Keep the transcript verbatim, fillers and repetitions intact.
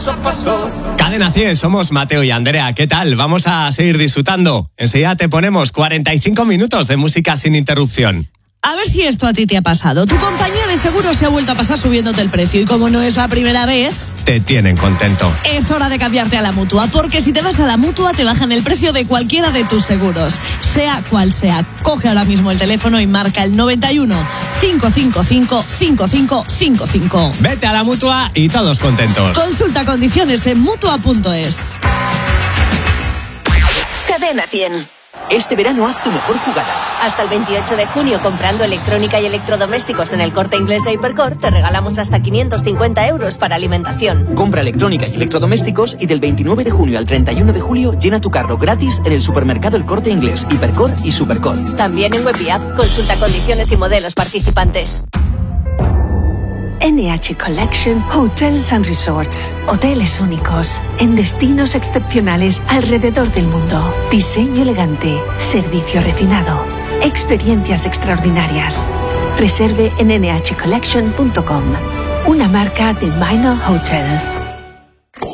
paso a paso. Cadena cien, somos Mateo y Andrea. ¿Qué tal? Vamos a seguir disfrutando. Enseguida te ponemos cuarenta y cinco minutos de música sin interrupción. A ver si esto a ti te ha pasado. Tu compañía de seguros se ha vuelto a pasar subiéndote el precio y como no es la primera vez, te tienen contento. Es hora de cambiarte a la Mutua, porque si te vas a la Mutua te bajan el precio de cualquiera de tus seguros, sea cual sea. Coge ahora mismo el teléfono y marca el noventa y uno, cinco cinco cinco, cinco cinco cinco cinco. Vete a la Mutua y todos contentos. Consulta condiciones en mutua punto es. Cadena cien. Este verano haz tu mejor jugada. Hasta el veintiocho de junio, comprando electrónica y electrodomésticos en el Corte Inglés e Hipercor, te regalamos hasta quinientos cincuenta euros para alimentación. Compra electrónica y electrodomésticos y del veintinueve de junio al treinta y uno de julio llena tu carro gratis en el supermercado El Corte Inglés, Hipercor y Supercor. También en web y app. Consulta condiciones y modelos participantes. N H Collection Hotels and Resorts. Hoteles únicos, en destinos excepcionales alrededor del mundo. Diseño elegante, servicio refinado, experiencias extraordinarias. Reserve en ene hache collection punto com. Una marca de Minor Hotels.